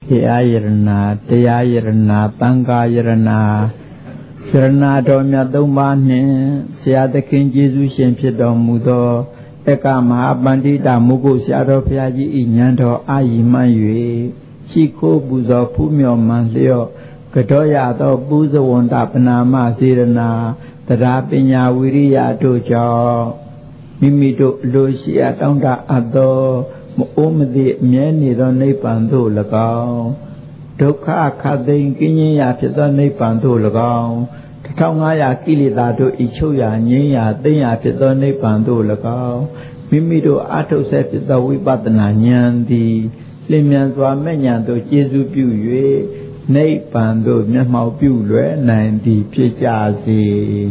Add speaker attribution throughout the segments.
Speaker 1: Yayarana, Tayayarana, Tangayarana, Sharana Domya Siadakin Jesus Shempido Mudo, Eka Mahabandita Mugu Siado Piaji Inyanto Ayimayue, Chico Buzo Pumio Manlio, Katoya do Buzo Wondapanama Sirana, Tarapinya Wiria Dojo, Mimito Lucia Tonda Ado, Umdi Mieni don't Nepando Lagao, Doka Kadin Kinya Pizza Nepando Lagao, Tongaya Kilida to Ichoya, Nia, Dea Pizza Nepando Lagao, Mimito Ato Sepida Wibatana Nyandi, Limian Wamenya to Jesu Pue, Nepando, Nyamau Pue, 90 Pijazi.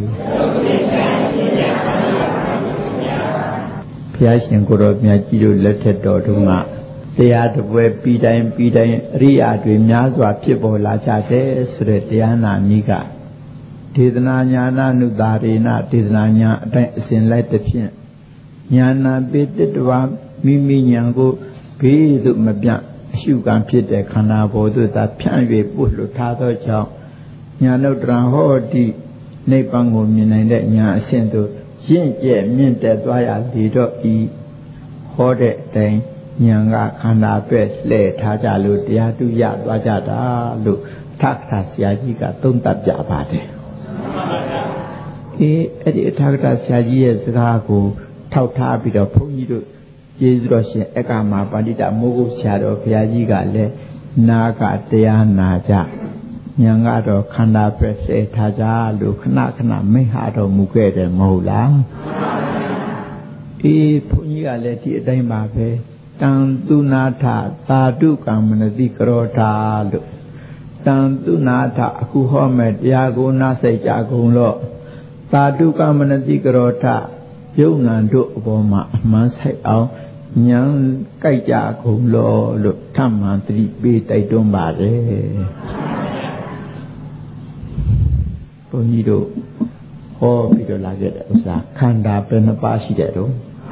Speaker 1: Piashin Guru Miajidu letted Doduma. They are the way Pidine, Ria, Dreamyazwa, Pibo, Lachate, Sretiana, Niga. Tidnanya, Nudarina, Tidnanya, Sin Light the Pin. Yana bid one, Mimi Yango, P. Mabia, Shugan Pite, Canavo, that Pianwe, Bulu, Tato Chow. Yano Dranho, di Nepango, Minanda, Nya, Sento. Yin ye mean that Dwaya Lido E. Hode Dane, Yanga, Kanda Best, Le Tajalu, Diadu Yad Wajada, Lu, Taktas Yajiga, Tunta Jabate. E. Eddie Taktas Yaji Zago, Tauta Bido Puido, Jezroshin, Ekama, Bandita, Mugu Shadow, Piajiga, Le, Naga, Dea Naja. Yangado Kanda Presse Taja, Luknakna, Mihado Mugede Mola. E. Punya Leti Daimape, Tandunata, Tadu Kamanadi Grota, Tandunata, Kuhomet, Yago Nase Jagulo, Tadu Kamanadi Grota, Yonando Obama, Mansai out, Yang Kaja Kulo, Look Taman 3B Taidumbare. Ponido, oh, Peter Laget, Kanda Penapasi dedo.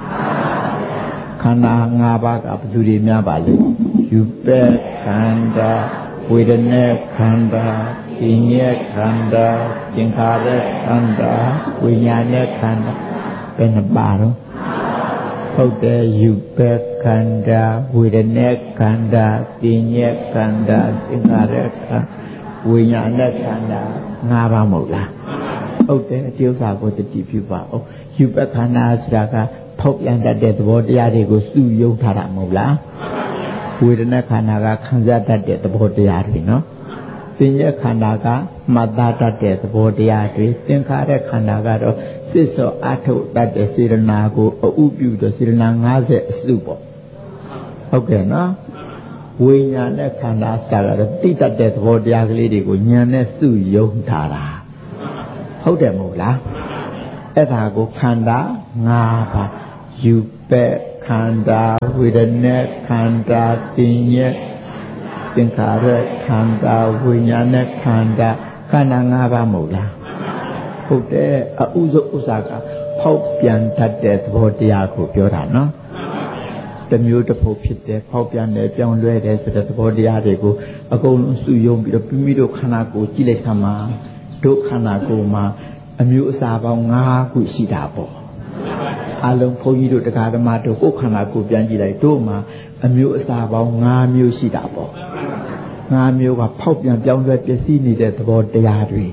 Speaker 1: Kanda Nabak up to the Nabali. You bet Kanda with a neck Kanda, Inya Kanda, Kinkada Kanda, Winyana Kanda, Penabaro. How dare you bet Kanda with a neck Kanda, Inya Kanda, Kinkada Kanda, Winyana Kanda. Ngaba Mola. Oh, there, deals are what the deep you bow. Oh, you bet Hana Sraga, Pope and that dead body, I go sue you Tara Mola. With an Ekanaga, Kanzata dead body, no? Pinya Kanaga, Madata dead body, Tinkara Kanaga, Siso Ato that the Siranago, or Ubu the Siranangaze Subo. Okay, no? Winyane Kanda Sala, Tita death body ugly, Winyane Su Yong Tara. How the Mola? Etago Kanda, Napa, you bet Kanda with a net Kanda, Tinye, Tinkara Kanda, Winyane Kanda, Kanangaba Mola. How there, a Uzo Usaka, Pope Yanta death body Aku Piorano. The beautiful pit there, Popian, the young ladies with the body article, a golden suyum, the Pumido Kanako, Chilekama, Do Kanagoma, a Musaba Nga, Kushidabo. Along Poido the Kadamato, Kanako, Bianji, Doma, a Musaba Nga, Musidabo. Nga Muga Popian, young ladies, the body artery.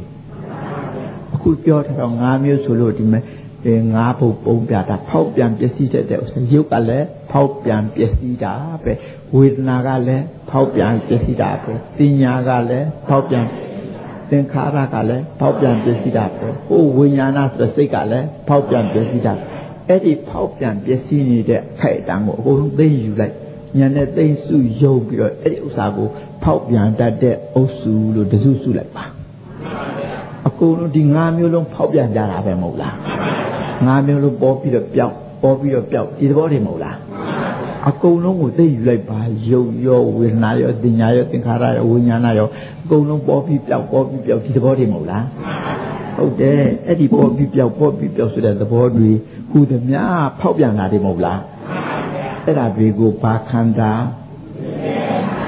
Speaker 1: A good daughter of Nga Musuloti. Nga Popiata, Popian Pesita, there was a Yukale, Popian Pesita, with Nagale, Popian Pesita, Tinyagale, Popian, then Karakale, Popian Pesita, oh, Winyana Pesicale, Popian Pesita, Eddie Popian Pesini, the Kaitango, oh, they you like Yanet, they sue Yogi, Eddie Usago, Popian that there, Osu, the Zusu like Ba. A cool dingamulum Popian Jarabe Mola. Ngamelo Bobby the Belt, is body Mola. A go no with the like by yo with Nayo, Dinayo, Tinkara, Winyanayo, go no Bobby Belt, is the body Mola. Oh, there, Eddie Bobby Belt, so that the body who the Mia Popiana de Mola. That I will go back and down.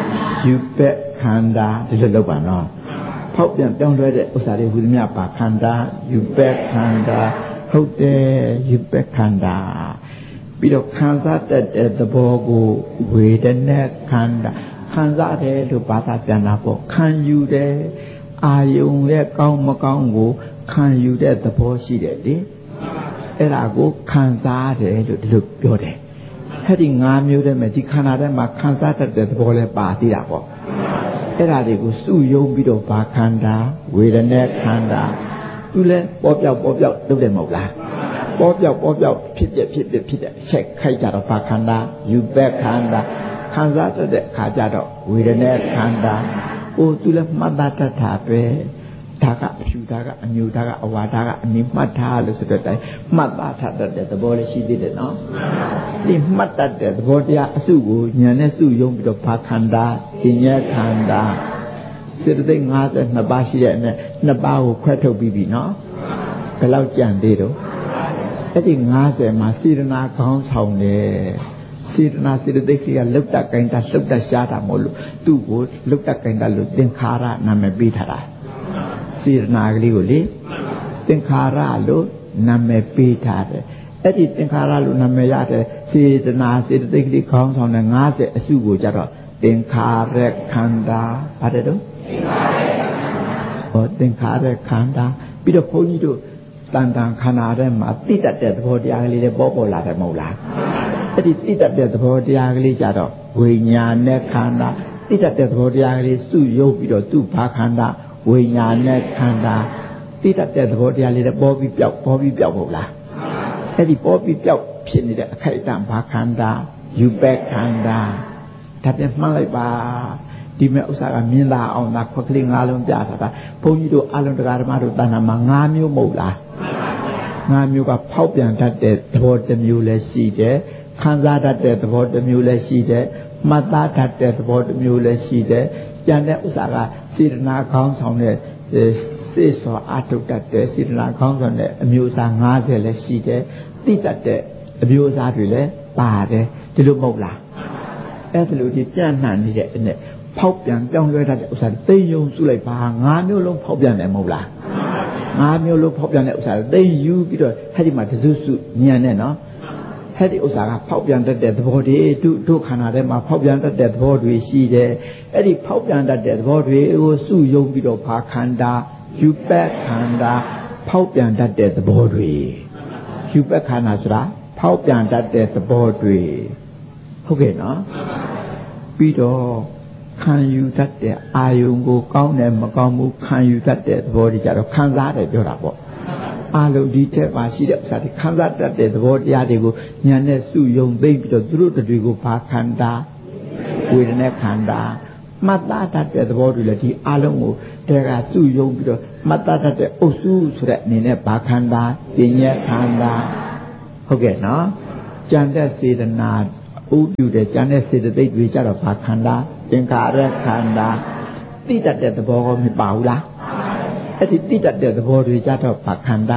Speaker 1: ယူပက်ခန္ဓာဒီလိုလုပ်ပါနော်ဖောက်ပြန်ပြောင်းလဲတဲ့ဥစ္စာတွေဟူသည်များပါခန္ဓာယူပက်ခန္ဓာဟုတ်တယ်ယူပက်ခန္ဓာပြီးတော့ခံစားတတ်တဲ့သဘောကိုဝေဒနာခန္ဓာခံစားတယ်လို့ဘာသာပြန်တာပေါ့ခံယူတယ်အာယုံရဲ့ကောင်းမကောင်းကိုခံယူတဲ့သဘောရှိတယ်လေအဲ့ဒါကိုခံစားတယ်လို့ဒီလိုပြောတယ်အဲ့ဒီ၅မျိုးတည်းမှာဒီခန္ဓာထဲမှာခံစားတတ်တဲ့သဘောလည်းပါသေးတာပေါ့အဲ့ဒါတွေကိုစုယုံပြီးတော့ဘာခန္ဓာဝေဒနာခန္ဓာသူလည်းပေါ်ပြောက်လုပ်တယ်မဟုတ်လားပေါ်ပြောက်ဖြစ်တဲ့ချက်ခိုက်ကြတော့ဘာခန္ဓာယူပက်ခန္ဓာခံစားတတ်တဲ့ခါကြတော့ဝေဒနာခန္ဓာကိုသူလည်းမှတ်တတ်တာပဲဒါကအဖြူဒါကအညူဒါကအဝါဒါကအမြင်မှတ်ထားလို့ဆိုတဲ့အတိုင်းမှတ်သားထားတတ်တဲ့သဘောလေးရှိသေးတယ်နော်ဒီမှတ်တတ်တဲ့သဘောတရားအစုကိုဉာဏ်နဲ့စုယုံပြီးတော့ဘာခန္ဓာဉာဏ်ခန္ဓာစေတသိက်52ပါးရှိတဲ့အနက်2ပါးကိုခွဲထုတ်ပြီးပြီနော်ဘယ်လောက်ကြံသေးတော့အဲ့ဒီ50မှာစေတနာခေါင်းဆောင်တယ်စေတနာစေတသိက်ကလုတ်တက်ကိုင်းတာလှုပ်တက်ရှားတာမဟုတ်လို့သူ့ကိုလုတ်တက်ကိုင်းတာလို့သင်္ခါရနာမည်ပေးထားတာစေတနာကလေးကိုလေသင်္ခါရလို့နာမည်ပေးထားတယ်အဲ့ဒီသင်္ခါရလို့နာမည်ရတဲ့စေတနာစေတသိက်ကလေးခေါင်းဆောင်တဲ့50အစုကိုကြတော့သင်္ခါရခန္ဓာပါတယ်တော့သင်္ခါရခန္ဓာပြီးတော့ဘုန်းကြီးတို့တန်တန်ခန္ဓာထဲမှာတိတတ်တဲ့သဘောတရားကလေးတွေပေါ်လာတယ်မဟုတ်လားအဲ့ဒီတိတတ်တဲ့သဘောတရားကလေးကြတော့ဝိညာဉ်နဲ့ခန္ဓာတိတတ်တဲ့သဘောတရားကလေးစုယုတ်ပြီးတော့သူ့ဘာခန္ဓာဝိညာဉ်နဲ့ခန္ဓာတိတတ်တဲ့သဘောတရားလေးတွေပေါ်ပြီးပြောက်မဟုတ်လားအဲ့ဒီပေါ်ပြီးပြောက်ဖြစ်နေတဲ့အခိုက်အတန့်ဘာခန္ဓာယူပက်ခန္ဓာဒါပြန်မှန်းလိုက်ပါဒီမဲ့ဥစ္စာကမြင်လာအောင်သာခွက်ကလေး၅လုံးပြထားတာဘုန်းကြီးတို့အလုံးတရားဓမ္မတို့တဏ္ဍာမှာ၅မျိုးမဟုတ်လား၅မျိုးကဖောက်ပြန်တတ်တဲ့သဘောတစ်မျိုးလည်းရှိတယ်ခံစားတတ်တဲ့သဘောတစ်မျိုးလည်းရှိတယ်မှတ်သားတတ်တဲ့သဘောတစ်မျိုးလည်းရှိတယ်ကြံတဲ့ဥစ္စာကစေတနာခေါင်းဆောင်တဲ့စေစွာအထုတ်တတ်တဲ့စေတနာခေါင်းဆောင်တဲ့အမျိုးအစား50လည်းရှိတယ်သိတတ်တဲ့အမျိုးအစားတွေလည်းပါတယ်ဒီလိုမဟုတ်လားအဲ့ဒါလိုဒီပြန့်နှံ့နေတဲ့အဲ့ဖောက်ပြန်ပြောင်းလဲတတ်တဲ့ဥစ္စာသိယုံစုလိုက်ပါ၅မျိုးလုံးဖောက်ပြန်တယ်မဟုတ်လား၅မျိုးလုံးဖောက်ပြန်တဲ့ဥစ္စာသိယူပြီးတော့အဲ့ဒီမှာတစုစုညံနဲ့နော်အဲ့ဒီဥစ္စာကဖောက်ပြန်တတ်တဲ့သဘောတွေတို့ခန္ဓာထဲမှာဖောက်ပြန်တတ်တဲ့သဘောတွေရှိတယ်အဲ့ဒီဖောက်ပြန်တတ်တဲ့သဘောတွေကိုစုယုံပြီးတော့ဘာခန္ဓာယူပက်ခန္ဓာဖောက်ပြန်တတ်တဲ့သဘောတွေယူပက်ခန္ဓာဆိုတာဖောက်ပြန်တတ်တဲ့သဘောတွေဟုတ်ကဲ့နော်ပြီးတော့ခံယူတတ်တဲ့အာယုံကိုကောင်းတယ်မကောင်းဘူးခံယူတတ်တဲ့သဘောတွေကြတော့ခံစားတယ်ပြောတာပေါ့အာလုံးဒီထက်ပါရှိတဲ့ဥစ္စာတွေခံစားတတ်တဲ့သဘောတရားတွေကိုဉာဏ်နဲ့စုယုံသိပြီးတော့သူတို့တွေကိုဘာခန္ဓာဝေဒနာခန္ဓာမှတ်သားတတ်တဲ့သဘောတွေလည်းဒီအာလုံးကိုတဲကစုယုံပြီးတော့မှတ်သားတတ်တဲ့အုပ်စုဆိုတဲ့အနေနဲ့ဘာခန္ဓာပညာခန္ဓာဟုတ်ကဲ့နော်ကြံတဲ့စေတနာဥပြုတဲ့ကြံတဲ့စေတသိက်တွေကြတော့ဘာခန္ဓာသင်္ခါရခန္ဓာသိတတ်တဲ့သဘောကိုမပါဘူးလားအဲ့ဒီသိတတ်တဲ့သဘောတွေကြတော့ဘာခန္ဓာ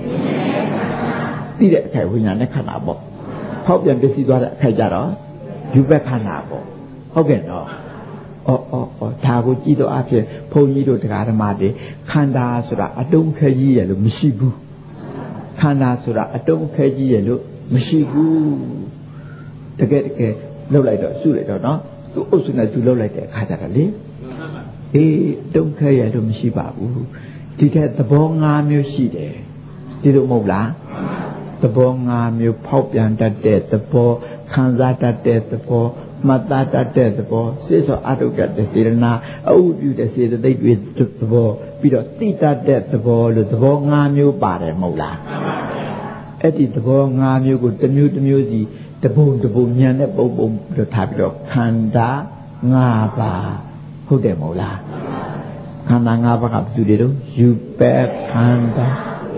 Speaker 1: သိတဲ့အခိုက်ဝိညာဉ်နဲ့ခန္ဓာပေါ့ဖောက်ပြန်ပစ္စည်းသွားတဲ့အခိုက်ကြတော့ယူပက်ခန္ဓာပေါ့ဟုတ်ကဲ့နော်ဒါကိုကြည့်တော့အဖြစ်ဘုန်းကြီးတို့တရားဓမ္မတွေခန္ဓာဆိုတာအတုံးခဲကြီးရလို့မရှိဘူးခန္ဓာဆိုတာအတုံးခဲကြီးရလို့မရှိဘူးတကယ်လှုပ်လိုက်တော့စုလိုက်တော့နော်သူအုပ်စုနဲ့သူလှုပ်လိုက်တဲ့အခါကျတော့လေတုံးခဲရလို့မရှိပါဘူးဒီတဲ့သဘော၅မျိုးရှိတယ်ဒီလိုမဟုတ်လားသဘော၅မျိုးဖောက်ပြန်တတ်တဲ့သဘောခံစားတတ်တဲ့သဘောမှတ်သားတတ်တဲ့သဘောစေသောအထုတ်တတ်တဲ့စေတနာအဥပြုတဲ့စေတသိက်တွေသဘောပြီးတော့သိတတ်တဲ့သဘောလို့သဘော၅မျိုးပါတယ်မဟုတ်လားအဲ့ဒီသဘော၅မျိုးကိုတစ်မျိုးစီတပုံဉာဏ်နဲ့ပုံလို့ထားပြီးတော့ခန္ဓာ၅ပါးဟုတ်တယ်မဟုတ်လားခန္ဓာ၅ပါးကဘယ်သူတွေတော့ယူပက်ခန္ဓာ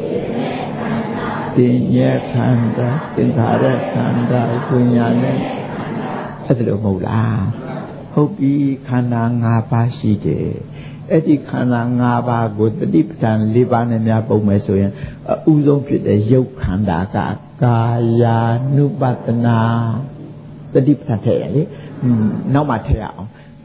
Speaker 1: ပညာခန္ဓာသင်္ခါရခန္ဓာဝိညာဉ်နဲ့အဲ့ဒါလို့မဟုတ်လားဟုတ်ပြီခန္ဓာ၅ပါးရှိတယ်အဲ့ဒီခန္ဓာ၅ပါးကိုတတိပဋ္ဌာန်၄ပါးနဲ့များပုံမယ်ဆိုရင်အဥဆုံးဖြစ်တဲ့ရုပ်ခန္ဓာကကာယ ानु ပတနာတတိပဋ္ဌာန်ထည့်ရလေနောက်မှထည့်ရအောင်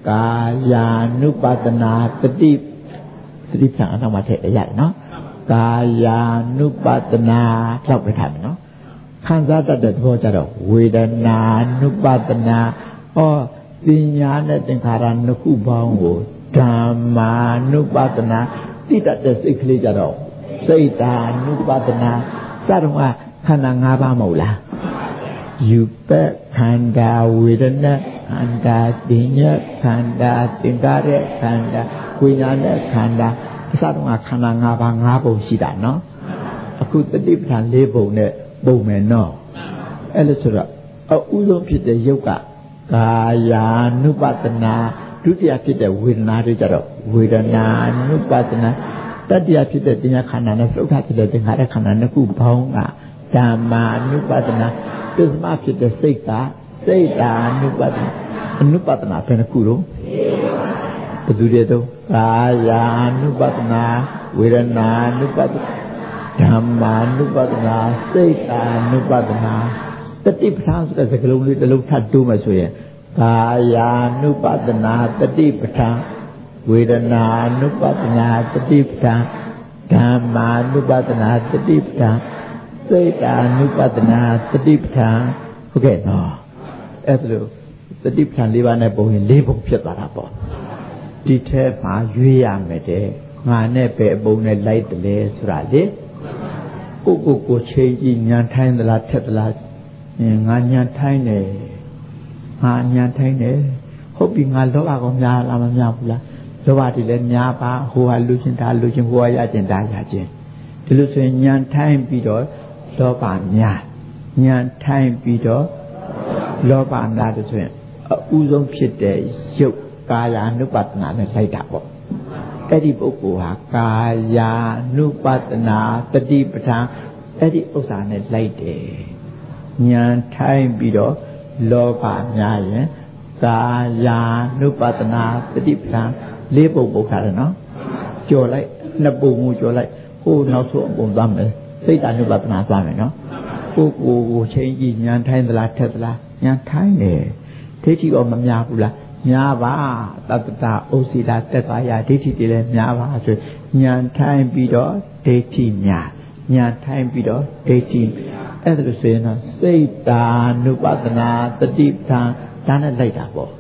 Speaker 1: ကာယ ानु ပတနာတတိပဋ္ဌာန်အနောက်မှာထည့်ရတယ်နော်ကာယ ानु ပတနာလောက်ပဲထားမယ်နော်ခံစားတတ်တဲ့သဘောကြတော့ဝေဒနာ ानु ပတနာပညာနဲ့သင်္ခါရနှစ်ခုပေါင်းကိုဓမ္မာ ानु ပတနာတိတတ်တဲ့စိတ်ကလေးကြတော့စိတ်တာ ानु ပတနာစတော့ခန္ဓာ၅ပါးမဟုတ်လားယူပက်ခန္ဓာဝေဒနာခန္ဓာသိညာခန္ဓာသင်္ခါရခန္ဓာဝိညာဉ်နဲ့ခန္ဓာအစတော့ခန္ဓာ၅ပါး၅ပုံရှိတာနော်အခုတတိပဋ္ဌာန်၄ပုံနဲ့ပုံမယ်နော်အဲ့လိုဆိုတော့အဥဆုံးဖြစ်တဲ့ယုတ်ကကာယ ानु ပတနာဒုတိယဖြစ်တဲ့ဝေဒနာတွေကြတော့ဝေဒနာ ानु ပတနာတတိယဖြစ်တဲ့တင်ညာခန္ဓာနဲ့သုခဖြစ်တဲ့သင်္ခါရခန္ဓာနှစ်ခုပေါင်းကဓမ္မာ ानु ပတနာပစ္စမဖြစ်တဲ့စိတ်ကစိတ်တာ ानु ပတနာအနုပတနာဘယ်နှခုတော့ဘယ်သူတွေတော့ကာယ ानु ပတနာဝေဒနာ ानु ပတနာဓမ္မာ ानु ပတနာစိတ်တာ ानु ပတနာတတိပဋ္ဌာန်ဆိုတဲ့စကားလုံးလေးတစ်လုံးထပ်တိုးမှဆိုရင်ကာယ ानु ပတနာတတိပဋ္ဌာန်ဝေဒနာ ानु ပတနာတတိပဋ္ဌာန်ဓမ္မာ ानु ပတနာတတိပဋ္ဌာန်စိတ်တာ ानु ပတနာတတိပဋ္ဌာန်ဟုတ်ကဲ့နော်အဲ့ဒါလို့တတိပဋ္ဌာန်၄ပါးနဲ့ပုံရင်၄ပုံဖြစ်သွားတာပေါ့ဒီထဲမှာရွေးရမယ်တဲ့ငါနဲ့ပဲအပုံနဲ့လိုက်တယ်လေဆိုတာလေကိုချိန်ကြည့်ညာထိုင်းသလားထက်သလားငါညာထိုင်းတယ်ငါညာထိုင်းတယ်ဟုတ်ပြီငါလောဘကောများလားမများဘူးလားလောဘတွေလည်းများပါဟိုဟာလူချင်းဒါလူချင်းဟိုဟာရချင်းဒါရချင်းဒီလိုဆိုရင်ညာထိုင်းပြီးတော့လောဘများညာထိုင်းပြီးတော့လောဘများတယ်ဆိုရင်အဥဆုံးဖြစ်တဲ့ရုပ်ကာယ ानु ပတနာနဲ့လိုက်တာပေါ့အဲ့ဒီပုဂ္ဂိုလ်ဟာကာယ ानु ပတနာတတိပဋ္ဌာန်အဲ့ဒီဥစ္စာနဲ့လိုက်တယ်ဉာဏ်ထိုင်းပြီးတော့လောဘများရင်ကာယ ानु ပတနာတတိပဋ္ဌာန်၄ပုံပုတ်ထားတယ်နော်ကြော်လိုက်နှစ်ပုံကိုကြော်လိုက်ဟိုနောက်ဆုံးအပုံသွားမယ်စိတ် ानु ပတနာသွားမယ်နော်ကိုချိန်ကြည့်ဉာဏ်ထိုင်းသလားထက်သလားဉာဏ်ထိုင်းတယ်ဒိဋ္ဌိရောမများဘူးလားများပါတတ္တဥစီလာတက်ပါရဒိဋ္ဌိတွေလည်းများပါဆိုဉာဏ်ထိုင်းပြီးတော့ဒိဋ္ဌိများဉာဏ်ထိုင်းပြီးတော့ဒိဋ္ဌိအဲ့ဒါလို့ဆိုရင်တော့စိတ်တာ ानु ပတနာတတိပဋ္ဌာန်ဒါနဲ့လိုက်တာပေါ့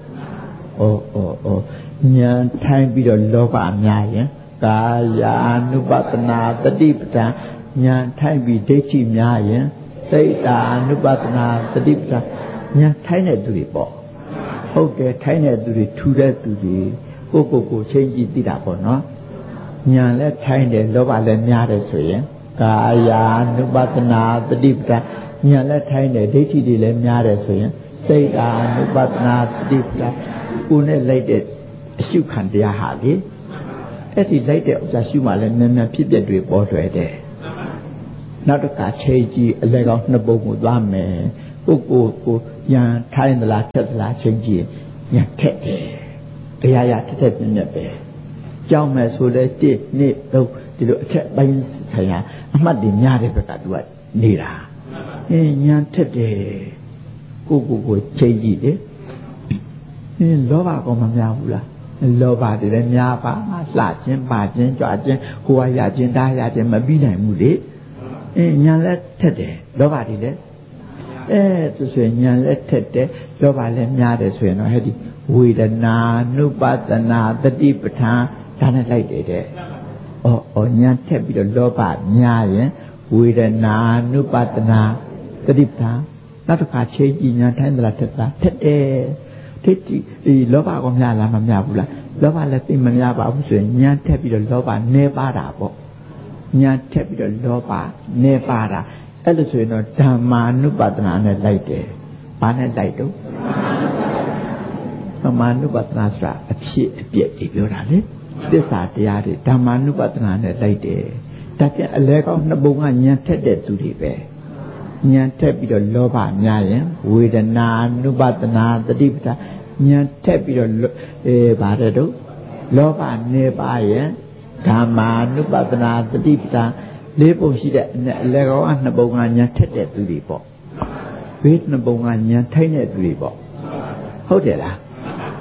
Speaker 1: ဉာဏ်ထိုင်းပြီးတော့လောဘများရင်ကာယ ानु ပတနာတတိပဋ္ဌာန်ဉာဏ်ထိုင်းပြီးဒိဋ္ဌိများရင်စိတ်တာ ानु ပတနာတတိပဋ္ဌာန်ဉာဏ်ထိုင်းတဲ့သူတွေပေါ့ဟုတ်တယ်ထိုင်းတဲ့သူတွေထူတဲ့သူတွေကိုချိန်ကြည့်သိတာပေါ့နော်ညာလည်းထိုင်းတယ်လောဘလည်းများတယ်ဆိုရင်ကာယ ानु ပတနာတတိပဋ္ဌာန်ညာလည်းထိုင်းတယ်ဒိဋ္ဌိတွေလည်းများတယ်ဆိုရင်စိတ် ानु ပတနာတတိပဋ္ဌာန်ကိုယ်နဲ့လိုက်တဲ့အရှုခံတရားဟာလေအဲ့ဒီလိုက်တဲ့ဥစ္စာရှုမှလည်းနည်းနည်းဖြစ်ပျက်တွေပေါ်ထွက်တယ်နောက်တစ်ခါချိန်ကြည့်အလဲကောင်းနှစ်ပုံကိုသွားမယ်ကိုညာထိုင်းသလားထက်သလားချိန်ကြည့်ညာထက်တယ်တရားရထက်ပြင်းနေပဲကြောက်မယ်ဆိုလဲ1 2 3ဒီလိုအထက်ပိုင်းဆိုင်ရာအမှတ်တွေများတဲ့ဘက်ကသူကနေတာညာထက်တယ်ကိုချိန်ကြည့်လေလောဘကောမများဘူးလားလောဘတွေလည်းများပါလှခြင်းပါခြင်းကြွခြင်းဟိုရခြင်းတားရခြင်းမပြီးနိုင်ဘူးလေညာလည်းထက်တယ်လောဘတွေလည်းသူဆိုရင်ဉာဏ်လက်ထက်တယ်လောဘလည်းများတယ်ဆိုရင်တော့ဟဲ့ဒီဝေဒနာ ानु ပတနာတတိပဋ္ဌာန်ဒါနဲ့လိုက်တယ်တဲ့ဉာဏ်ထက်ပြီးတော့လောဘများရင်ဝေဒနာ ानु ပတနာတတိပဋ္ဌာန်နောက်တစ်ခါချိန်ကြည့်ဉာဏ်ထိုင်းသလားထက်လားထက်တယ်ထိတ်ဒီလောဘကများလားမများဘူးလားလောဘလည်းသိမများပါဘူးဆိုရင်ဉာဏ်ထက်ပြီးတော့လောဘနည်းပါတာပေါ့ဉာဏ်ထက်ပြီးတော့လောဘနည်းပါတာအဲ့လိုဆိုရင်တော့ဓမ္မာ ानु ပတနာနဲ့လိုက်တယ်။ဘာနဲ့လိုက်တော့ဓမ္မာ ानु ပတနာဆိုတာအဖြစ်အပျက်တွေပြောတာလေ။သစ္စာတရားတွေဓမ္မာ ानु ပတနာနဲ့လိုက်တယ်။ဒါပြန်အလဲကောင်းနှစ်ပုံကဉာဏ်ထက်တဲ့သူတွေပဲ။ဉာဏ်ထက်ပြီးတော့လောဘများရင်ဝေဒနာ ानु ပတနာတတိပဋ္ဌာန်ဉာဏ်ထက်ပြီးတော့ဗါတဲ့တော့လောဘနေပါရင်ဓမ္မာ ानु ပတနာတတိပဋ္ဌာန်လေးပုံရှိတဲ့အလဲကောင်းနှစ်ပုံကညာထက်တဲ့သူတွေပေါ့ဘေးနှစ်ပုံကညာထိုက်တဲ့သူတွေပေါ့ဟုတ်တယ်လား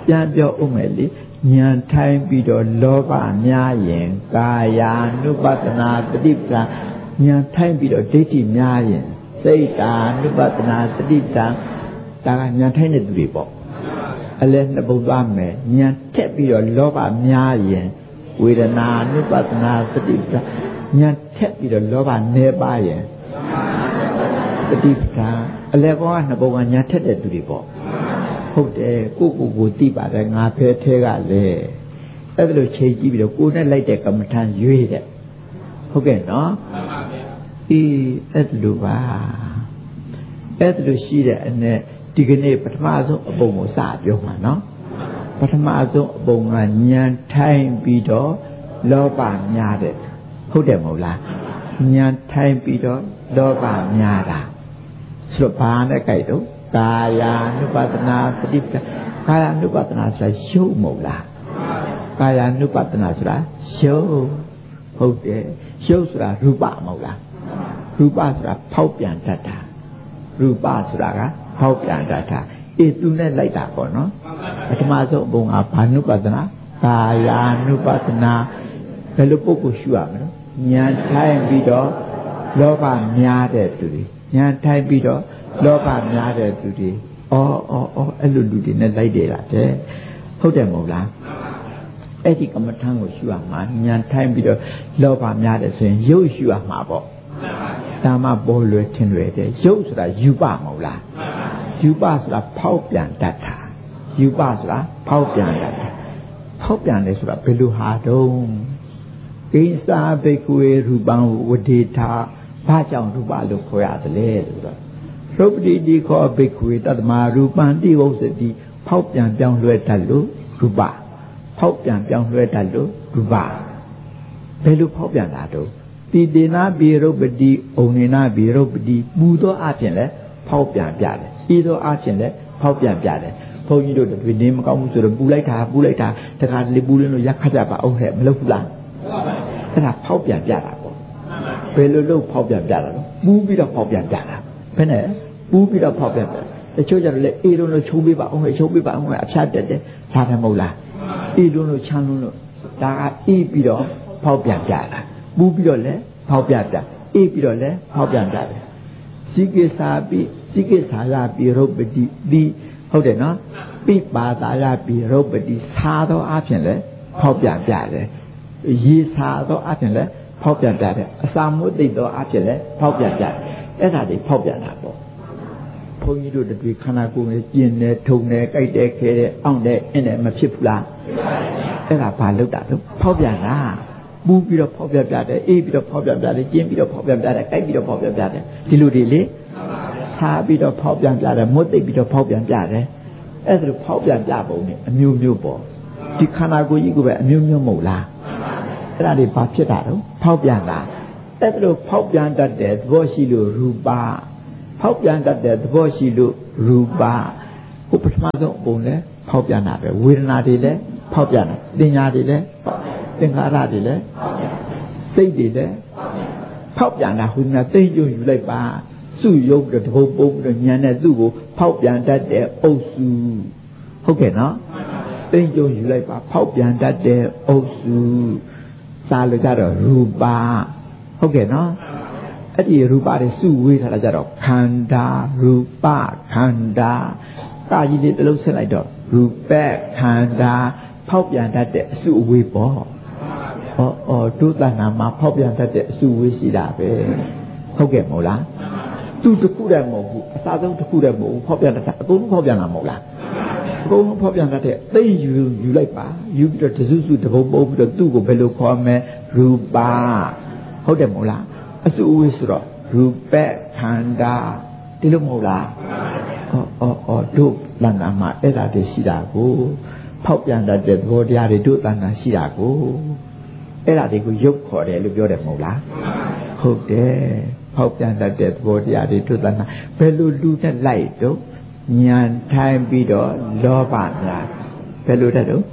Speaker 1: ပြန်ပြောဦးမယ်လေဉာဏ်ထိုင်ပြီးတော့လောဘများရင်ကာယ ानु ပတနာတတိပ္ပာဉာဏ်ထိုင်ပြီးတော့ဒိဋ္ဌိများရင်စိတ်တာ ानु ပတနာတတိပ္ပာဒါကဉာဏ်ထိုင်တဲ့သူတွေပေါ့အလဲနှစ်ပုဒ်သွားမယ်ဉာဏ်ထက်ပြီးတော့လောဘများရင်ဝေဒနာ ानु ပတနာတတိပ္ပာဉာဏ်ထက်ပြီးတော့လောဘနည်းပါရင်တတိပ္ပာအလဲဘောကနှစ်ပုဒ်ကဉာဏ်ထက်တဲ့သူတွေပေါ့ဟုတ်တယ်ကိုသိပါတယ်ငါဖဲထဲကလည်းအဲ့ဒါလိုချိန်ကြည့်ပြီးတော့ကိုနဲ့လိုက်တဲ့ကမ္မထံရွေးတဲ့ဟုတ်ကဲ့နော်အေးအဲ့ဒါလိုပါအဲ့ဒါလိုရှိတဲ့အနဲ့ဒီကနေ့ပထမဆုံးအပုံကိုစပြောမှာနော်ပထမဆုံးအပုံကဉာဏ်ထိုင်ပြီးတော့လောဘများတဲ့ဟုတ်တယ်မဟုတ်လားဉာဏ်ထိုင်ပြီးတော့လောဘများတာဆိုတော့ဘာနဲ့ကြိုက်တော့ကာယ ानु ပတနာတတိပ္ပာကာယ ानु ပတနာဆိုတာရုပ်မဟုတ်လားကာယ ानु ပတနာဆိုတာရုပ်ဟုတ်တယ်ရုပ်ဆိုတာရူပမဟုတ်လားရူပဆိုတာဖောက်ပြန်တတ်တာရူပဆိုတာကဖောက်ပြန်တတ်တာအေးသူနဲ့လိုက်တာပေါ့နော်ပထမဆုံးအပုံကဘာ ानु ပတနာကာယ ानु ပတနာဘယ်လိုပုဂ္ဂိုလ်ရှုရမလဲဉာဏ်ထိုင်ပြီးတော့လောဘများတဲ့သူတွေဉာဏ်ထိုင်ပြီးတော့လောဘများတဲ့သူတွေအဲ့လိုလူတွေနဲ့လိုက်တယ်လားတဲ့ဟုတ်တယ်မဟုတ်လားအဲ့ဒီကမ္မထံကိုရှုရမှာဉာဏ်ထိုင်ပြီးတော့လောဘများတယ်ဆိုရင်ရုပ်ရှုရမှာပေါ့ဒါမှပေါ်လွယ်ထင်လွယ်တယ်ရုပ်ဆိုတာယူပမဟုတ်လားယူပဆိုတာဖောက်ပြန်တတ်တာယူပဆိုတာဖောက်ပြန်တတ်တာဖောက်ပြန်တယ်ဆိုတာဘယ်လိုဟာတုံးကိစ္စဘိက္ခုရူပံဝဒေထာဘာကြောင့်ရူပလို့ခေါ်ရတယ်လဲဆိုတော့ရုပ်ပတိဒီခောဘိက္ခုတတ္တမရူပံတိဝုစတိဖောက်ပြန်ပြောင်းလဲတတ်လို့ရူပဖောက်ပြန်ပြောင်းလဲတတ်လို့ရူပဘယ်လိုဖောက်ပြန်တာတော့တိတေနာဘိရုပတိဩနေနာဘိရုပတိပူသောအဖြစ်လဲဖောက်ပြန်ပြတယ်ဤသောအဖြစ်လဲဖောက်ပြန်ပြတယ်ဘုန်းကြီးတို့တွေနေမကောင်းဘူးဆိုတော့ပူလိုက်တာတခါလေပူလို့ရက်ခတ်ကြပါအောင်ဟဲ့မလုပ်ဘူးလားအဲ့ဒါဖောက်ပြန်ပြတာပေါ့ဘယ်လိုလုပ်ဖောက်ပြန်ပြတာလဲပူပြီးတော့ဖောက်ပြန်ပြတာဘယ်နဲ့ပူပြီးတော့ဖောက်ပြန်ပြတချို့ကျတော့လေအေးလုံးလို့ချိုးပေးပါအောင်ချိုးပေးပါအောင်အဖျားတက်တယ်ဒါပဲမဟုတ်လားအေးလုံးလို့ချမ်းလုံးလို့ဒါကအေးပြီးတော့ဖောက်ပြန်ပြတာပူပြီးတော့လည်းဖောက်ပြန်ပြအေးပြီးတော့လည်းဖောက်ပြန်ပြတယ်စိကိစာရပိရုပတိဒီဟုတ်တယ်နော်ပိပါတာရပိရုပတိသာသောအဖြစ်လည်းဖောက်ပြန်ပြတယ်ရေစာသောအဖြစ်လည်းဖောက်ပြန်ပြတယ်အစာမွတ်သိသောအဖြစ်လည်းဖောက်ပြန်ပြတယ်အဲ့ဒါတွေဖောက်ပြန်တာပေါ့ဘုန်းကြီးတို့တည်းခန္ဓာကိုယ်နဲ့ကျင်တယ်ထုံတယ်ကြိုက်တယ်ခဲတယ်အောင့်တယ်အင်းတယ်မဖြစ်ဘူးလားအဲ့ဒါဘာလုပ်တာလို့ဖောက်ပြန်တာပူပြီးတော့ဖောက်ပြန်ပြတယ်အေးပြီးတော့ဖောက်ပြန်ပြတယ်ကျင်ပြီးတော့ဖောက်ပြန်ပြတယ်ကြိုက်ပြီးတော့ဖောက်ပြန်ပြတယ်ဒီလိုတွေလေထားပြီးတော့ဖောက်ပြန်ပြတယ်မွတ်သိပြီးတော့ဖောက်ပြန်ပြတယ်အဲ့ဒါလိုဖောက်ပြန်ပြပုံနဲ့အမျိုးမျိုးပေါ့ဒီခန္ဓာကိုယ်ကြီးကိုပဲအမျိုးမျိုးမဟုတ်လားအဲ့ဒါတွေဘာဖြစ်တာတော့ဖောက်ပြန်တာအဲ့ဒါလိုဖောက်ပြန်တတ်တဲ့သဘောရှိလို့ရူပဖောက်ပြန်တတ်တဲ့သဘောရှိလို့ရူပဟိုပထမဆုံးအပုံလဲဖောက်ပြန်တာပဲဝေဒနာတွေလည်းဖောက်ပြန်တာတင်ညာတွေလည်းသင်္ခါရတွေလည်းစိတ်တွေလည်းဖောက်ပြန်တာဟိုမှာသိကျုံယူလိုက်ပါစုယုတ်တဲ့တပုတ်ပုံပြီးတော့ညံတဲ့သူ့ကိုဖောက်ပြန်တတ်တဲ့အုပ်စုဟုတ်ကဲ့နော်သိကျုံယူလိုက်ပါဖောက်ပြန်တတ်တဲ့အုပ်စုစာလို့ကြတော့ရူပဟုတ်ကဲ့နော်အဲ့ဒီရူပတွေစုဝေးထားတာကြတော့ခန္ဓာရူပခန္ဓာကာကြီးလေးတစ်လုံးဆက်လိုက်တော့ရူပခန္ဓာဖောက်ပြန်တတ်တဲ့အစုအဝေးပေါ့ဒုသနာမှာဖောက်ပြန်တတ်တဲ့အစုအဝေးရှိတာပဲဟုတ်ကဲ့မဟုတ်လားသူတခုတည်းမဟုတ်ဘူးအစားဆုံးတခုတည်းမဟုတ်ဘူးဖောက်ပြန်တတ်အကုန်လုံးဖောက်ပြန်တာမဟုတ်လားအကုန်လုံးဖောက်ပြန်တတ်တဲ့သိယူလိုက်ပါယူပြီးတော့တစုစုတပုံပုံပြီးတော့သူ့ကိုဘယ်လိုခေါ်မလဲရူပဟုတ်တယ်မဟုတ်လားအစုအဝေးဆိုတော့ရူပခန္ဓာဒီလိုမဟုတ်လားတို့လန္နာမှာအဲ့ဒါတွေရှိတာကိုဖောက်ပြန်တတ်တဲ့သဘောတရားတွေတို့လန္နာရှိတာကိုအဲ့ဒါတွေကိုရုပ်ခေါ်တယ်လို့ပြောတယ်မဟုတ်လားဟုတ်တယ်ဖောက်ပြန်တတ်တဲ့သဘောတရားတွေတို့လန္နာဘယ်လိုလူနဲ့လိုက်တော့ဉာဏ်ထိုင်ပြီးတော့လောဘများဘယ်လိုတဲ့တော့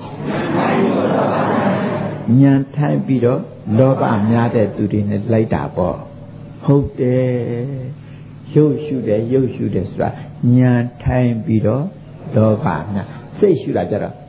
Speaker 1: ဉာဏ်ထိုင်ပြီးတော့လောဘများတဲ့သူတွေနဲ့လိုက်တာပေါ့ဟုတ်တယ်ရုပ်ရှုတယ်ဆိုတာဉာဏ်ထိုင်ပြီးတော့လောဘများစိတ်ရှုတာကြတော့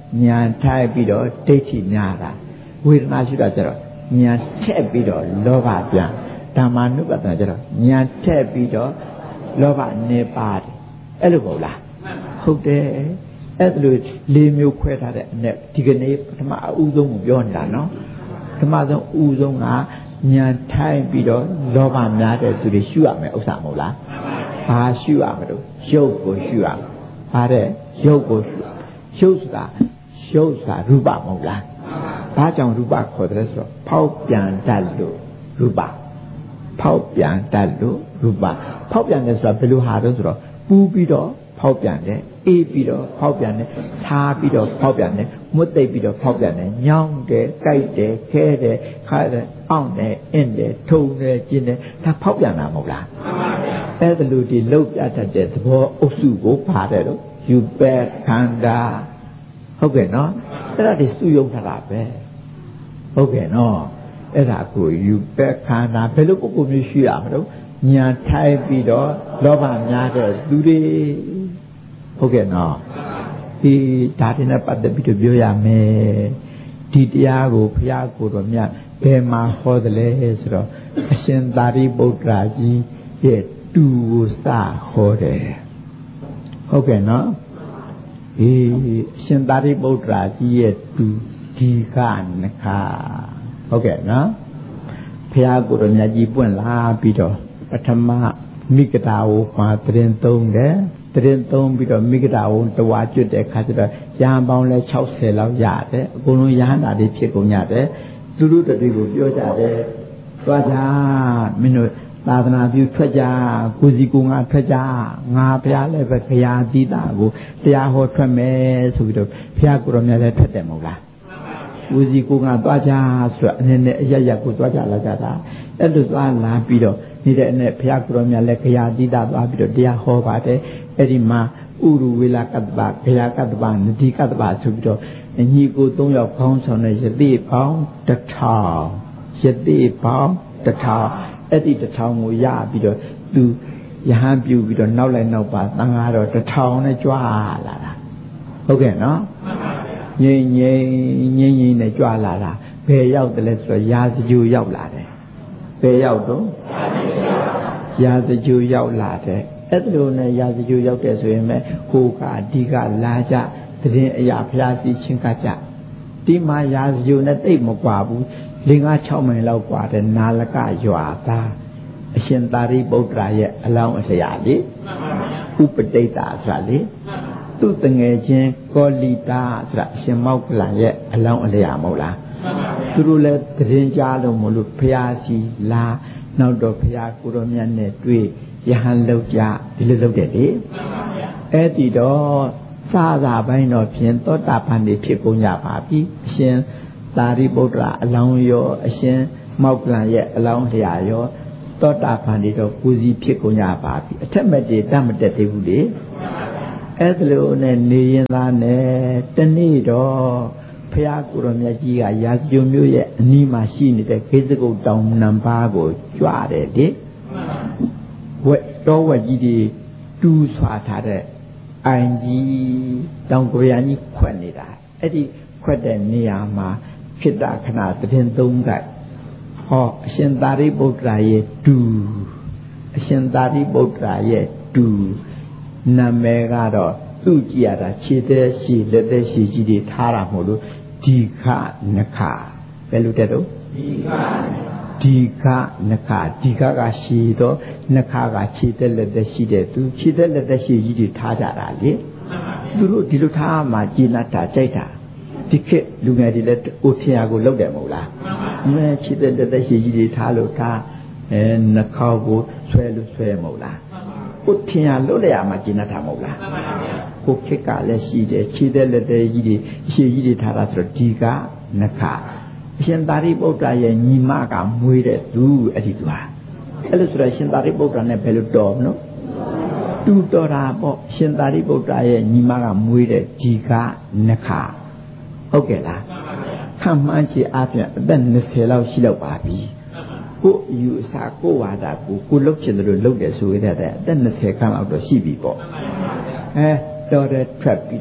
Speaker 1: ညာထိုက်ပြီးတော့ဒိဋ္ဌိများတာဝေဒနာရှိတာကျတော့ညာထက်ပြီးတော့လောဘပြန်ဓမ္မာနုပဒနာကျတော့ညာထက်ပြီးတော့လောဘနေပါတယ်အဲ့လိုမဟုတ်လားဟုတ်တယ်အဲ့လို၄မျိုးခွဲထားတဲ့အနဲ့ဒီကနေ့ပထမအဦးဆုံးကိုပြောနေတာနော်ပထမဆုံးဦးဆုံးကညာထိုက်ပြီးတော့လောဘများတဲ့သူတွေရှုရမယ်ဥစ္စာမဟုတ်လားဘာရှုရမလို့ရုပ်ကိုရှုရဘာတဲ့ရုပ်ကိုရှုဆိုတာရူပမဟုတ်လားဘာကြောင့်ရူပခေါ်တယ်ဆိုတော့ဖောက်ပြန်တတ်လို့ရူပဖောက်ပြန်တတ်လို့ရူပဖောက်ပြန်တယ်ဆိုတာဘယ်လိုဟာတော့ဆိုတော့ပူပြီးတော့ဖောက်ပြန်တယ်အေးပြီးတော့ဖောက်ပြန်တယ်စားပြီးတော့ဖောက်ပြန်တယ်မွတ်သိပ်ပြီးတော့ဖောက်ပြန်တယ်ညောင်းတယ်ကြိုက်တယ်ခဲတယ်ခါတယ်အောင့်တယ်အင်းတယ်ထုံတယ်ကျင်းတယ်ဒါဖောက်ပြန်တာမဟုတ်လားအဲ့ဒါလိုဒီလောက်ပြတတ်တဲ့သဘောအုပ်စုကိုပါတယ်လို့ယူပဲခန္ဓာဟုတ်ကဲ့နော်အဲ့ဒါဒီစုယုံထားတာပဲဟုတ်ကဲ့နော်အဲ့ဒါကိုယူပဲခန္ဓာဘယ်လိုပုဂ္ဂိုလ်မျိုးရှိရမလို့ညာထိုက်ပြီးတော့လောဘများတဲ့သူတွေဟုတ်ကဲ့နော်ဒီဒါတွေနဲ့ပတ်သက်ပြီးတော့ပြောရမယ်ဒီတရားကိုဘုရားကိုယ်တော်မြတ်ဘယ်မှာဟောတယ်လဲဆိုတော့အရှင်သာရိပုတ္တရာကြီးရဲ့တူကိုစဟောတယ်ဟုတ်ကဲ့နော်အရှင်သာရိပုတ္တရာကြီးရဲ့တူဒီကနခဟုတ်ကဲ့နော်ဘုရားကိုယ်တော်မြတ်ကြီးပွင့်လာပြီးတော့ပထမမိဂဒာဝမှာတရင်သုံးတယ်တရင်သုံးပြီးတော့မိဂဒာဝတဝါကျွတ်တဲ့ခါကျတော့ရဟန်းပေါင်းလဲ60လောက်ရတယ်အကုန်လုံးရဟန္တာတွေဖြစ်ကုန်ကြတယ်သူတို့တည်းကိုပြောကြတယ်သွားကြမင်းတို့သာသနာပြုထွက်ကြကိုစီကိုငါထွက်ကြငါဘုရားလည်းပဲဘုရားတိတာကိုတရားဟောထွက်မယ်ဆိုပြီးတော့ဘုရားကိုယ်တော်မြတ်လည်းထွက်တယ်မဟုတ်လားကိုစီကိုငါသွားကြဆိုတော့အနေနဲ့အရရကိုသွားကြလာကြတာအဲ့လိုသွားလာပြီးတော့နေတဲ့နဲ့ဘုရားကိုယ်တော်မြတ်လည်းဘုရားတိတာသွားပြီးတော့တရားဟောပါတယ်အဲ့ဒီမှာဥရဝေလကတ္တပဘုရားကတ္တပနတိကတ္တပဆိုပြီးတော့ညီကို၃ယောက်ခေါင်းဆောင်တဲ့ယတိပေါင်း1000ယတိပေါင်း1000အဲ့ဒီ1000ကိုရပြီးတော့သူယဟန်ပြုပြီးတော့နောက်လိုက်နောက်ပါသံဃာတော်1000နဲ့ကြွားလာတာဟုတ်ကဲ့နော်ငိမ့်နဲ့ကြွားလာတာဘယ်ရောက်တယ်လဲဆိုတော့ရာဇဂျူရောက်လာတယ်ဘယ်ရောက်တော့ရာဇဂျူရောက်လာတယ်အဲ့လိုနဲ့ရာဇဂျူရောက်တယ်ဆိုရင်ပဲဟိုကအဓိကလာကြတရင်အရာဖျားစီချင်းကကြဒီမှာရာဇဂျူနဲ့တိတ်မကွာဘူး5-6မိုင်လောက်กว่าတဲ့နာလကရွာသားအရှင်သာရိပုတ္တရာရဲ့အလောင်းအစရာလေဥပတိတ်တာဆိုတာလေသူ့တငယ်ချင်းကောလီတာဆိုတာအရှင်မောက္ကလန်ရဲ့အလောင်းအလျာမဟုတ်လားသူတို့လည်းတရင်ကြားလို့မလို့ဖျားစီလာနောက်တော့ဖျားကိုတော်မြတ်နဲ့တွေ့ယဟန်လောက်ကြဒီလိုလုပ်တယ်လေအဲ့ဒီတော့စာပိုင်းတော့ဖြင့်သောတာပန်တွေဖြစ်ကုန်ကြပါပြီအရှင်သာရိပုတ္တရာအလောင်းရောအရှင်မောက္ကလန်ရဲ့အလောင်းတရားရောသောတာပန်တွေတော့ကိုစီဖြစ်ကုန်ကြပါပြီအထက်မဲ့တွေတတ်မတက်သေးဘူးလေအဲ့ဒါလိုနဲ့နေရင်သားနဲ့တနေ့တော့ဖះကိုရောမြတ်ကြီးကရာဇဂျုံမျိုးရဲ့အနီးမှာရှိနေတဲ့ခေစကုတ်တောင်နံပါးကိုကြွတယ်လေဝက်တော်ဝက်ကြီးတွေတူးဆွာထားတဲ့အိုင်ကြီးတောင်ကိုရံကြီးခွက်နေတာအဲ့ဒီခွက်တဲ့နေရာမှာခိတ္တခဏတည်သုံးကဟောအရှင်သာရိပုတ္တရာရဲ့တူအရှင်သာရိပုတ္တရာရဲ့တူနာမည်ကတော့သူ့ကြည့်ရတာခြေသက်ရှိလက်သက်ရှိကြီးတွေထားတာမဟုတ်လို့ဒီခနခဘယ်လိုတဲ့တော့ဒီခနခဒီခကရှိတော့နခကခြေသက်လက်သက်ရှိတဲ့သူခြေသက်လက်သက်ရှိကြီးတွေထားကြတာလေသူတို့ဒီလိုထားမှကျေနပ်တာကြိုက်တာဒီခေတ်လူငယ်တွေလည်းအိုထရာကိုလောက်တယ်မဟုတ်လားမဲခြေသက်လက်သက်ရှိကြီးတွေထားလို့ထားနှခေါက်ကိုဆွဲလို့ဆွဲမဟုတ်လားကိုထင်ရလို့လည်းအမှကျေနပ်တာမဟုတ်လားကိုခေတ်ကလည်းရှိတယ်ခြေသက်လက်သက်ကြီးတွေအရှိကြီးတွေထားတာဆိုတော့ဒီကနခအရှင်သာရိပုတ္တရာရဲ့ညီမကမွေးတဲ့သူအဲ့ဒီသူဟာအဲ့လိုဆိုတော့ရှင်သာရိပုတ္တရာနဲ့ဘယ်လိုတော်မလို့တူတော်တာပေါ့ရှင်သာရိပုတ္တရာရဲ့ညီမကမွေးတဲ့ဒီကနခဟုတ်ကဲ့လားခံမှန်းချေအပြင်အသက်20လောက်ရှိလောက်ပါပြီကိုယူအစာကိုဝါဒကိုလုတ်ချင်တယ်လို့လုတ်တယ်ဆိုရတဲ့အသက်20ခန့်လောက်တော့ရှိပြီပေါ့တော်တဲ့ထွက်ပြီးတော့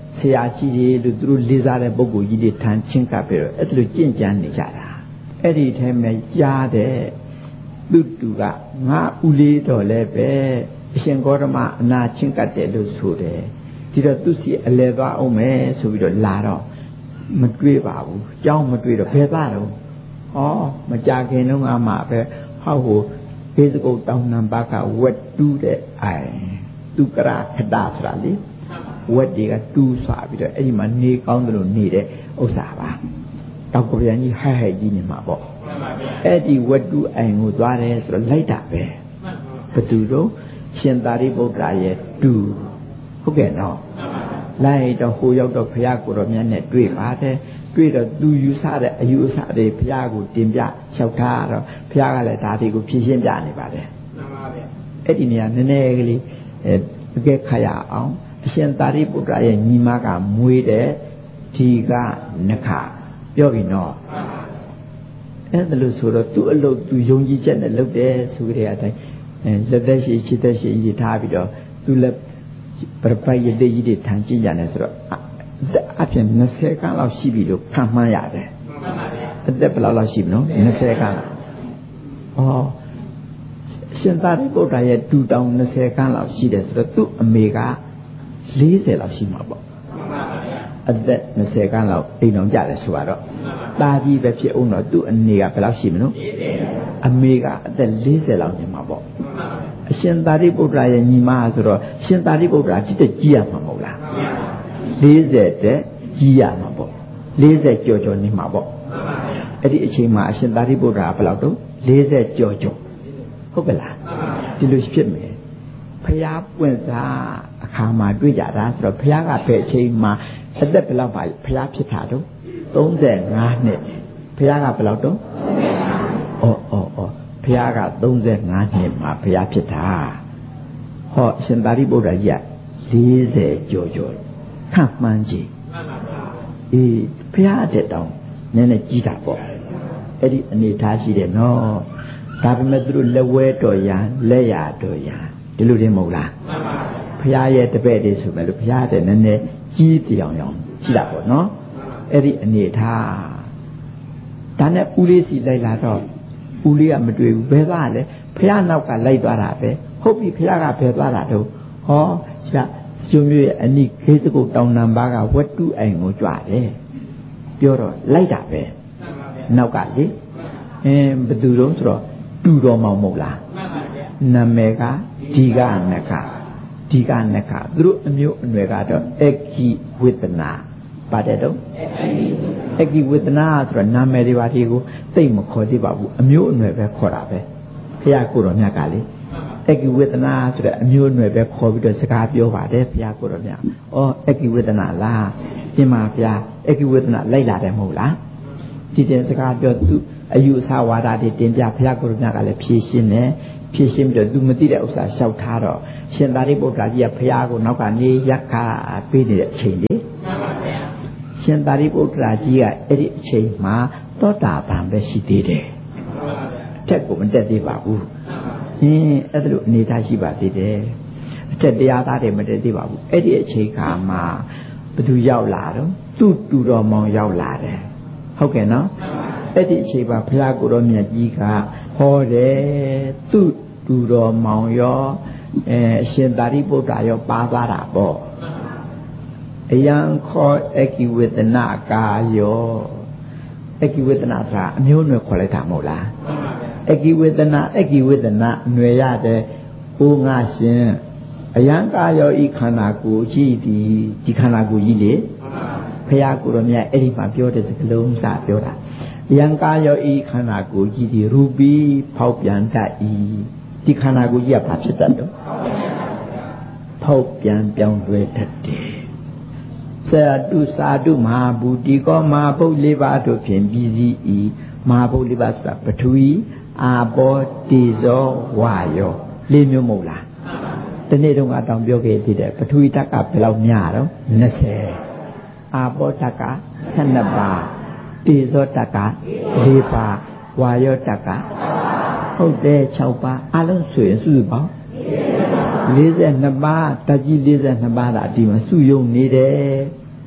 Speaker 1: ဆရာကြီးတွေလို့သူတို့လေးစားတဲ့ပုဂ္ဂိုလ်ကြီးတွေထမ်းချင်းကပ်ပြီးတော့အဲ့လိုကြင့်ကြံနေကြတာအဲ့ဒီထဲမှာကြားတဲ့သူတူကငါဦးလေးတော်လည်းပဲအရှင်ဂေါတမအနာချင်းကပ်တယ်လို့ဆိုတယ်ဒီတော့သူစီအလဲသွားအောင်မယ်ဆိုပြီးတော့လာတော့မတွေ့ပါဘူးကြောင်းမတွေ့တော့ဘယ်သွားတော့မကြခင်တော့မှပဲဟောက်ကိုဘေးစကုတ်တောင်းနံပါတ်ကဝက်တူးတဲ့အိုင်သူကရခတာဆိုတာလေဝက်တွေကတူးဆွာပြီးတော့အဲ့ဒီမှာနေကောင်းတယ်လို့နေတဲ့ဥစ္စာပါတောက်ကပြန်ကြီးဟဲ့ဟဲ့ကြီးနေမှာပေါ့အဲ့ဒီဝက်တူးအိုင်ကိုသွားတယ်ဆိုတော့လိုက်တာပဲဘသူတို့ရှင်သာရိပုတ္တရာရဲ့တူဟုတ်ကဲ့နော်လိုက်တော့ဟိုရောက်တော့ဘုရားကိုတော်မြတ်နဲ့တွေ့ပါတယ်တွေ့တော့သူယူဆတဲ့အယူအဆတွေဘုရားကိုတင်ပြလျှောက်ထားတော့ဘုရားကလည်းဒါတွေကိုဖြည့်ရှင်းပြနေပါတယ်မှန်ပါဗျအဲ့ဒီနေရာနည်းနည်းကလေးအကဲခါရအောင်အရှင်သာရိပုတ္တရာရဲ့ညီမကမွေးတဲ့ဒီကနခပြောပြီနော်အဲ့ဒါလို့ဆိုတော့သူ့အလုပ်သူယုံကြည်ချက်နဲ့လုပ်တယ်ဆိုကြတဲ့အတိုင်းလက်သက်ရှိချစ်သက်ရှိရထားပြီးတော့သူလည်းပရပိုက်ရတဲ့ကြီးတွေထန်ကြည့်ကြတယ်ဆိုတော့အပြင်20ခန်းလောက်ရှိပြီလို့ခံမှန်းရတယ်အသက်ဘယ်လောက်ရှိပြီနော်20ခန်းရှင်သာရိပုတ္တရာရဲ့တူတောင်20ခန်းလောက်ရှိတယ်ဆိုတော့သူ့အမေက40လောက်ရှိမှာပေါ့အသက်20ခန်းလောက်အိမ်တော်ကြတယ်ဆိုတော့တာကြီးပဲဖြစ်အောင်တော့သူ့အနေကဘယ်လောက်ရှိမလို့အမေကအသက်40လောက်နေမှာပေါ့အရှင်သာရိပုတ္တရာရဲ့ညီမဆိုတော့ရှင်သာရိပုတ္တရာကြည့်တဲ့ကြီးရမှာမဟုတ်လား40တဲ့ကြီးရမှာပေါ့40ကျော်ကျော်နေမှာပေါ့အဲ့ဒီအချိန်မှာအရှင်သာရိပုတ္တရာဘယ်လောက်တော့40ကျော်ကျော်ဟုတ်ကဲ့လားဒီလိုဖြစ်မယ်ဖျားပွင့်စားအခါမှာတွေ့ကြတာဆိုတော့ဖျားကဖဲ့အချိန်မှာအသက်ဘယ်လောက်ပါဖျားဖြစ်တာတော့35နှစ်ဖျားကဘယ်လောက်တော့ဖျားက35နှစ်မှာဖျားဖြစ်တာဟောအရှင်သာရိပုတ္တရာကြီး40ကျော်ကျော်ခန့်မှန်းကြည့်ဖျားတဲ့တောင်နည်းနည်းကြီးတာပေါ့အဲ့ဒီအနေထားရှိတယ်နော်ဒါပေမဲ့သူတို့လက်ဝဲတော်ရန်လက်ရတော်ရန်ဒီလိုတင်မဟုတ်လားဖျားရဲ့တပည့်တွေဆိုမဲ့လို့ဖျားတဲ့နည်းနည်းကြီးတောင်ရောင်ရှိတာပေါ့နော်အဲ့ဒီအနေထားဒါနဲ့ဦးလေးစီလိုက်လာတော့ဦးလေးကမတွေ့ဘူးဘယ်သွားလဲဖျားနောက်ကလိုက်သွားတာပဲဟုတ်ပြီဖျားကဘယ်သွားတာတော့ဟောရှာကျွမျိုးရဲ့အနိခေစကုတ်တောင်နံပါးကဝတ္တုအိမ်ကိုကြွတယ်ပြောတော့လိုက်တာပဲနောက်ကလေဘယ်သူတော့ဆိုတော့တူတော်မောင်မဟုတ်လားနာမည်ကဒီကနခသူတို့အမျိုးအနွယ်ကတော့အကိဝေဒနာပါတယ်တော့အကိဝေဒနာဆိုတော့နာမည်တွေပါဒီကိုသိမခေါ်သေးပါဘူးအမျိုးအနွယ်ပဲခေါ်တာပဲဖះကိုတော်မြတ်ကလေအကိဝေဒနာဆိုတဲ့အမျိုးအနွယ်ပဲခေါ်ပြီးတော့စကားပြောပါတယ်ဖះကိုတော်မြတ်အကိဝေဒနာလားဒီမှာဖះအကိဝေဒနာလိုက်လာတယ်မဟုတ်လားဒီတဲ့စကားပြောသူအယူအဆဝါဒတွေတင်ပြဖះကိုတော်မြတ်ကလည်းဖြည့်ရှင်းတယ်ဖြည့်ရှင်းပြီးတော့သူမသိတဲ့ဥစ္စာလျှောက်ထားတော့ရှင်သာရိပုတ္တရာကြီးကဖះကိုနောက်ကနေရက်ခါပေးနေတဲ့အချိန်လေးရှင်သာရိပုတ္တရာကြီးကအဲ့ဒီအချိန်မှာသောတာပန်ပဲရှိသေးတယ်အထက်ကိုမတက်သေးပါဘူးအဲ့ဒါလိုအနေထားရှိပါသေးတယ်အထက်တရားသားတွေမတက်သေးပါဘူးအဲ့ဒီအချိန်ခါမှာဘသူရောက်လာတော့သူ့တူတော်မောင်ရောက်လာတယ်ဟုတ်ကဲ့နော်အဲ့ဒီအချိန်မှာဘုရားကိုယ်တော်မြတ်ကြီးကဟောတယ်သူ့တူတော်မောင်ရောအရှင်သာရိပုတ္တရာရောပါသွားတာပေါ့အယံခေါ်အကိဝေဒနာကာယောအကိဝေဒနာဆိုတာအမျိုးအနွယ်ခေါ်လိုက်တာမဟုတ်လားအကိဝေဒနာအနွယ်ရတဲ့ဟိုငါရှင်အယံကာယောဤခန္ဓာကိုယ်ရှိသည်ဒီခန္ဓာကိုယ်ကြီးလေဖရာကိုယ်တော်မြတ်အဲ့ဒီမှာပြောတဲ့စကားလုံးစပြောတာအယံကာယောဤခန္ဓာကိုယ်ကြီးဒီရူပီဖောက်ပြန်တတ်ဤဒီခန္ဓာကိုယ်ကြီးကဘာဖြစ်တတ်တော့ဖောက်ပြန်ပြောင်းလဲတတ်တယ်စာတုမဟာဘူတိကောမဟာဘုတ်၄ပါးတို့ဖြင့်ပြည်စည်းဤမဟာဘုတ်၄ပါးဆိုတာပထဝီအာဘောတေဇောဝါယော၄မျိုးမဟုတ်လားဒီနေ့တော့အတောင်ပြောခဲ့သေးတယ်ပထဝီဓာတ်ကဘယ်လောက်များတော့20အာဘောဓာတ်က12ပါးတေဇောဓာတ်က4ပါးဝါယောဓာတ်ကဟုတ်တယ်6ပါးအလုံးဆိုရင်စုစုပေါင်း42ပါးဓာတ်ကြီး42ပါးဒါဒီမှာစုယုံနေတယ်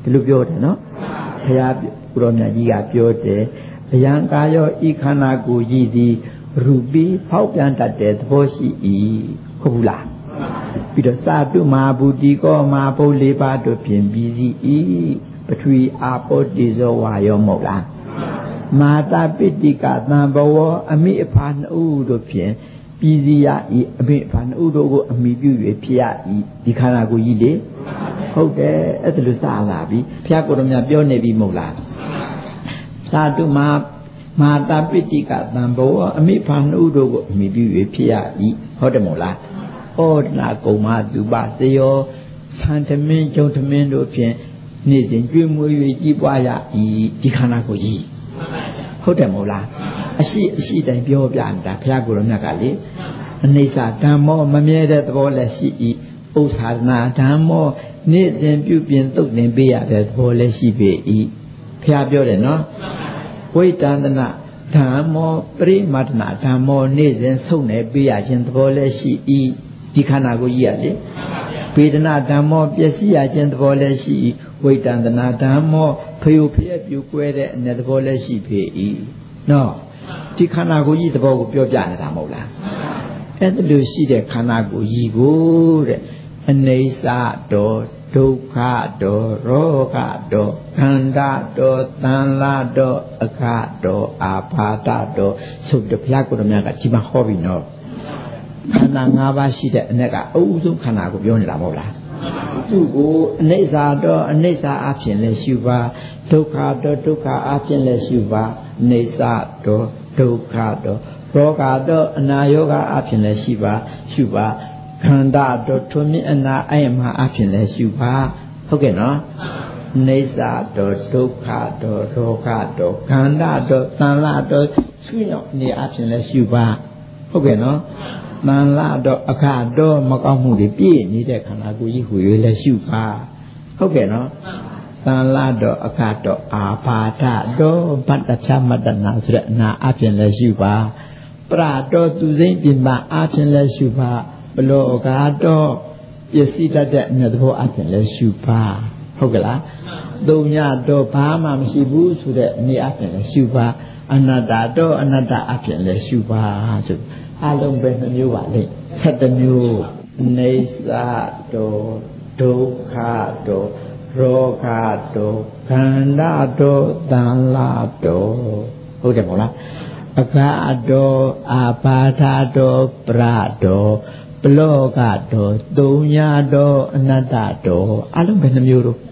Speaker 1: ဒီလိုပြောတယ်နော်ဘုရားကိုရောမြတ်ကြီးကပြောတယ်အယံကာယောဤခန္ဓာကိုယ်ကြီးသည်ရူပီဖောက်ပြန်တတ်တဲ့သဘောရှိ၏ဟုတ်ဘူးလားပြီးတော့စာတုမဟာဘူတိကောမဟာဘုတ်၄ပါးတို့ဖြင့်ပြီးစီ၏ပထဝီအာပောတိဇောဝါယောမဟုတ်လားမာတာပိတိကသံဘဝအမိအဖာနှုတ်တို့ဖြင့်ပြီးစီရ၏အမိအဖာနှုတ်တို့ကိုအမိပြု၍ဖြစ်ရ၏ဒီခန္ဓာကိုယ်ကြီးလေဟုတ်တယ်အဲ့ဒါလို့စလာပြီဘုရားကိုယ်တော်မြတ်ပြောနေပြီမဟုတ်လားသာတုမာတာပိတိကသံဘဝအမိဖာနှုတ်တို့ကိုအမိပြု၍ဖြစ်ရ၏ဟုတ်တယ်မို့လားဩဒနာကုံမသူပါသယောသံသမင်းကျုံသမင်းတို့ဖြင့်နေ့စဉ်ကျွေးမွေး၍ကြီးပွားရ၏ဒီခန္ဓာကိုယ်ကြီးဟုတ်တယ်မို့လားအရှိတိုင်းပြောပြနေတာဘုရားကိုယ်တော်မြတ်ကလေအနိစ္စဓမ္မောမမြဲတဲ့သဘောလည်းရှိ၏ဥစ္စာနာဓမ္မောနေ့စဉ်ပြုပြင်သုတ်သင်ပေးရတဲ့သဘောလည်းရှိပေ၏ဘုရားပြောတယ်နော်ဝိတန္တနာဓမ္မောပရိမတ္တနာဓမ္မောနေ့စဉ်ဆုံးနေပေးရခြင်းသဘောလည်းရှိ၏ဒီခန္ဓာကိုယ်ကြီးရလေဗေဒနာဓမ္မောပျက်စီးရခြင်းသဘောလည်းရှိ၏ဝိတန္တနာဓမ္မောဖျုတ်ဖျက်ပြူကွဲတဲ့အ내သဘောလည်းရှိပေ၏နော်ဒီခန္ဓာကိုယ်ကြီးသဘောကိုပြောပြနေတာမဟုတ်လားအဲ့ဒါလိုရှိတဲ့ခန္ဓာကိုယ်ကြီးကိုတဲ့အနေစာတော်ဒုက္ခတော်ရောဂတော်ခန္ဓာတော်တန်လာတော်အခတော်အာဘာတတော်သုတ်တဘုရားကိုယ်တော်များကဒီမှာဟောပြီနော်ခန္ဓာ၅ပါးရှိတဲ့အ내ကအဥဆုံးခန္ဓာကိုပြောနေတာမဟုတ်လားသူ့ကိုအနေစာတော်အနေစာအဖြစ်လည်းရှုပါဒုက္ခတော်ဒုက္ခအဖြစ်လည်းရှုပါအနေစာတော်ဒုက္ခတော်ရောဂတော်အနာယောဂအဖြစ်လည်းရှုပါခန္ဓာတော်ထွမြင့်အနာအယမအဖြစ်လည်းရှုပါဟုတ်ကဲ့နော်နေစာတော်ဒုက္ခတော်ရောဂတော်ခန္ဓာတော်တန်လာတော်ဆွေးရောက်နေအဖြစ်လည်းရှုပါဟုတ်ကဲ့နော်တန်လာတော်အခါတော်မကောင်းမှုတွေပြည့်နေတဲ့ခန္ဓာကိုယ်ကြီးဟူ၍လည်းရှုပါဟုတ်ကဲ့နော်တန်လာတော်အခါတော်အာဘာဒတော်ဗတ္တချမတ္တနာဆိုတဲ့အနာအဖြစ်လည်းရှုပါပရတော်သူစိမ့်ပြင်ပါအဖြစ်လည်းရှုပါဘလောကတော့ပစ္စည်းတတ်တဲ့အ내သဘောအဖြစ်လည်းရှုပါဟုတ်ကလားသုံးညတော့ဘာမှမရှိဘူးဆိုတဲ့အနေအဖြစ်လည်းရှုပါအနတ္တတော့အနတ္တအဖြစ်လည်းရှုပါဆိုအလုံးပဲနှမျိုးပါလေ7မျိုးနေစာတော့ဒုက္ခတော့ရောဂတော့ခန္ဓာတော့တန်လာတော့ဟုတ်တယ်မဟုတ်လားအခါတော့အာဘာဓာတော့ပရတော့ဘလောကတော်သုံးညာတော်အနတ္တတော်အလုံးပဲနှမျိုးတော့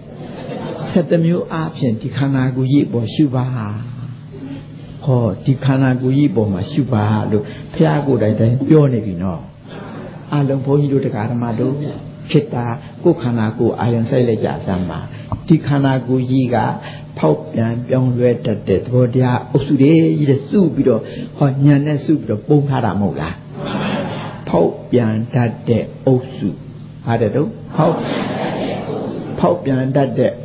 Speaker 1: 7မျိုးအပြင်ဒီခန္ဓာကိုယ်ကြီးပေါ်ရှုပါဟောဒီခန္ဓာကိုယ်ကြီးပေါ်မှာရှုပါလို့ဘုရားကိုယ်တိုင်တိုင်းပြောနေပြီနော်အလုံးဘုန်းကြီးတို့တရားဓမ္မတို့ဖြစ်တာကိုယ်ခန္ဓာကိုယ်အာရုံစိုက်လိုက်ကြစမ်းပါဒီခန္ဓာကိုယ်ကြီးကဖောက်ပြန်ပြောင်းလဲတတ်တဲ့သဘောတရားအုပ်စုတွေကြီးတဲ့စုပြီးတော့ဟောညံနဲ့စုပြီးတော့ပုံထားတာမဟုတ်လားဖောက်ပြန်တတ်တဲ့အုပ်စုဟာတဲ့တော့ဖောက်ပြန်တတ်တဲ့